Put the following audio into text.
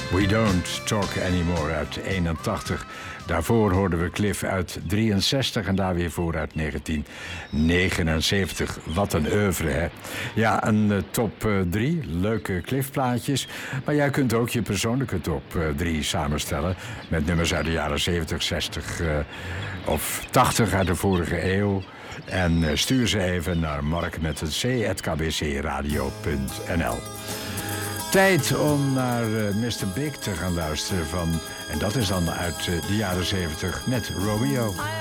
We Don't Talk Anymore uit 81. Daarvoor hoorden we Cliff uit 63 en daar weer voor uit 1979. Wat een oeuvre, hè? Ja, een top 3. Leuke Cliff-plaatjes. Maar jij kunt ook je persoonlijke top 3 samenstellen. Met nummers uit de jaren 70, 60 of 80 uit de vorige eeuw. En stuur ze even naar mark@kbcradio.nl. Tijd om naar Mr. Big te gaan luisteren van... en dat is dan uit de jaren 70 met Romeo.